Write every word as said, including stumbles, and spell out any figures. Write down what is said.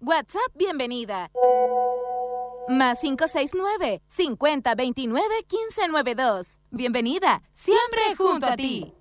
WhatsApp bienvenida. Más cinco seis nueve, cincuenta veintinueve, quince noventa y dos. Bienvenida, siempre junto a ti.